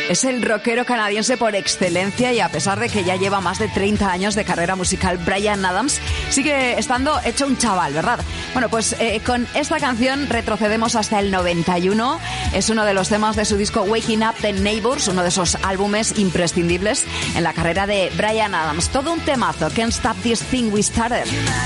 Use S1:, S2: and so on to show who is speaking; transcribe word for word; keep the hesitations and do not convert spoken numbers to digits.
S1: Es el rockero canadiense por excelencia y a pesar de que ya lleva más de treinta años de carrera musical, Bryan Adams sigue estando hecho un chaval, ¿verdad? Bueno, pues eh, con esta canción retrocedemos hasta el noventa y uno. Es uno de los temas de su disco Waking Up the Neighbors, uno de esos álbumes imprescindibles en la carrera de Bryan Adams. Todo un temazo, Can't Stop This Thing We Started.